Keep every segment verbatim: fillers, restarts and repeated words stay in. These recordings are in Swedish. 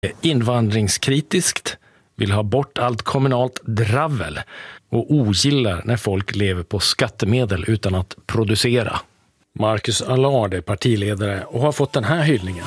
invandringskritiskt, vill ha bort allt kommunalt dravel och ogillar när folk lever på skattemedel utan att producera. Marcus Allard är partiledare och har fått den här hyllningen.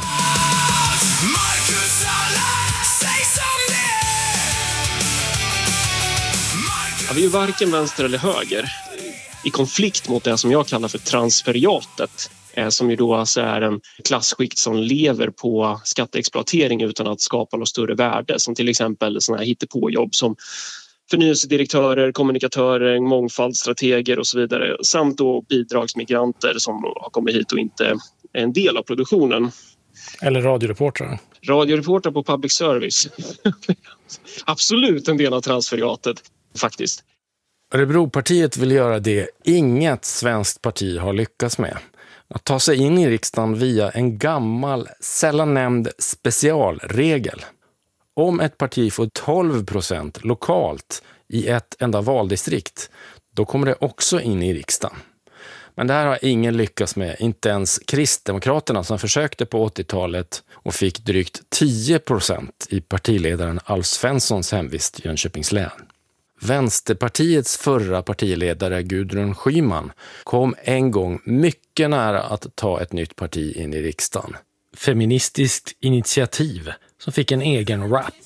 Ja, vi är varken vänster eller höger i konflikt mot det som jag kallar för transferiatet, som ju då alltså är en klassskikt som lever på skatteexploatering utan att skapa något större värde, som till exempel sådana här hittepåjobb som förnyelsedirektörer, kommunikatörer, mångfaldsstrateger och så vidare, samt då bidragsmigranter som har kommit hit och inte är en del av produktionen. Eller radioreportrar. Radioreportrar på public service. Absolut en del av transferiatet, faktiskt. Örebropartiet vill göra det inget svenskt parti har lyckats med. Att ta sig in i riksdagen via en gammal, sällan nämnd specialregel. Om ett parti får tolv procent lokalt i ett enda valdistrikt, då kommer det också in i riksdagen. Men det här har ingen lyckats med, inte ens Kristdemokraterna som försökte på åttiotalet och fick drygt tio procent i partiledaren Alf Svenssons hemvist i Jönköpings län. Vänsterpartiets förra partiledare Gudrun Schyman kom en gång mycket nära att ta ett nytt parti in i riksdagen. Feministiskt initiativ som fick en egen rap.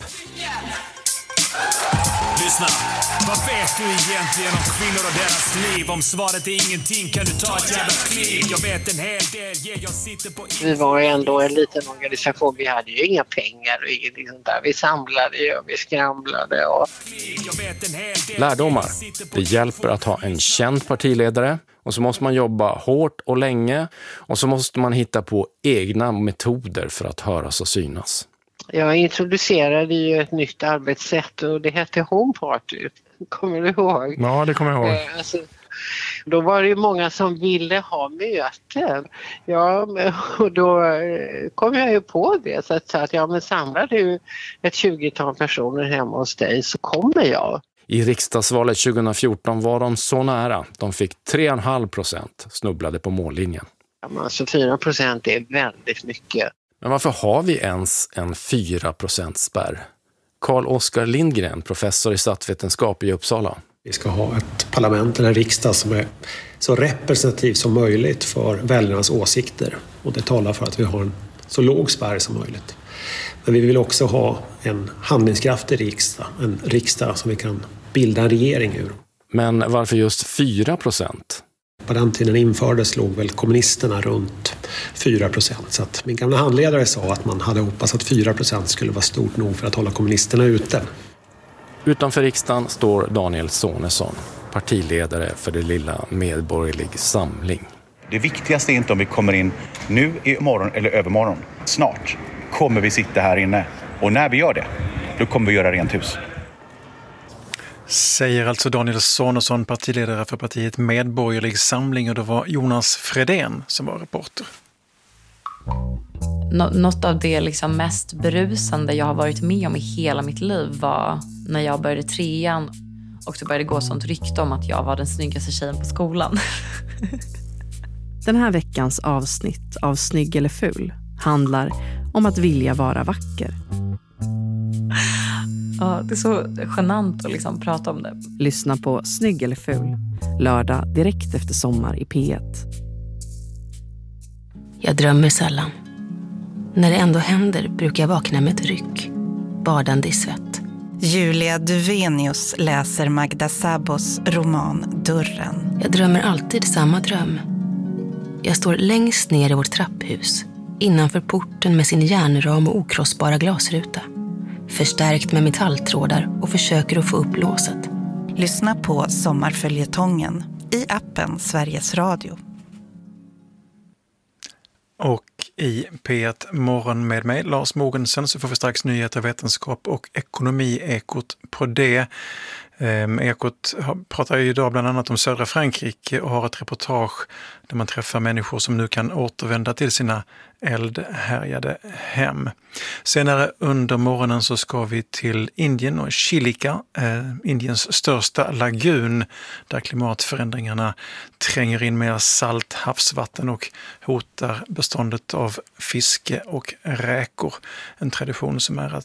Lyssna, vad vet du egentligen om kvinnor och deras liv? Om svaret är ingenting kan du ta ett jävla kliv. Jag vet en hel del, yeah, jag sitter på... Vi var ju ändå en liten organisation, vi hade ju inga pengar och ingenting sånt där. Vi samlade ju och vi skramlade och... Lärdomar. Det hjälper att ha en känd partiledare och så måste man jobba hårt och länge och så måste man hitta på egna metoder för att höras och synas. Jag introducerade ju ett nytt arbetssätt och det hette Home Party. Kommer du ihåg? Ja, det kommer jag ihåg. Eh, alltså, då var det ju många som ville ha möten. Ja, och då kom jag ju på det. Så att, så att ja, men samlar du ett tjugotal personer hemma hos dig så kommer jag. I riksdagsvalet tjugohundrafjorton var de så nära. De fick tre komma fem procent, snubblade på mållinjen. Ja, men alltså fyra procent är väldigt mycket. Men varför har vi ens en fyra procent spärr? Carl-Oskar Lindgren, professor i statsvetenskap i Uppsala. Vi ska ha ett parlament eller en riksdag som är så representativ som möjligt för väljarnas åsikter. Och det talar för att vi har en så låg spärr som möjligt. Men vi vill också ha en handlingskraftig riksdag. En riksdag som vi kan bilda en regering ur. Men varför just fyra procent? På den tiden infördes låg väl kommunisterna runt fyra procent. Så att min gamla handledare sa att man hade hoppats att fyra procent skulle vara stort nog för att hålla kommunisterna ute. Utanför riksdagen står Daniel Sonesson, partiledare för det lilla Medborgerlig Samling. Det viktigaste är inte om vi kommer in nu, i morgon eller övermorgon. Snart kommer vi sitta här inne. Och när vi gör det, då kommer vi göra rent hus. Säger alltså Daniel Sonesson, partiledare för partiet Medborgerlig Samling, och det var Jonas Fredén som var reporter. Nå- något av det liksom mest berusande jag har varit med om i hela mitt liv var när jag började trean och det började gå sånt rykte om att jag var den snyggaste tjejen på skolan. Den här veckans avsnitt av Snygg eller ful handlar om att vilja vara vacker. Ja, det är så genant att liksom prata om det. Lyssna på Snygg eller ful, lördag direkt efter sommar i P ett. Jag drömmer sällan. När det ändå händer brukar jag vakna med ett ryck, badande i svett. Julia Duvenius läser Magda Sabos roman Dörren. Jag drömmer alltid samma dröm. Jag står längst ner i vårt trapphus, innanför porten med sin järnram och okrossbara glasruta. Förstärkt med metalltrådar och försöker att få upp låset. Lyssna på Sommarföljetongen i appen Sveriges Radio. Och i P ett morgon med mig, Lars Mogensen, så får vi strax nyheter, vetenskap och ekonomi-ekot på det. Ehm, ekot pratar ju idag bland annat om södra Frankrike och har ett reportage där man träffar människor som nu kan återvända till sina eldhärjade hem. Senare under morgonen så ska vi till Indien och Chilika, eh, Indiens största lagun, där klimatförändringarna tränger in mer salt havsvatten och hotar beståndet av fiske och räkor. En tradition som är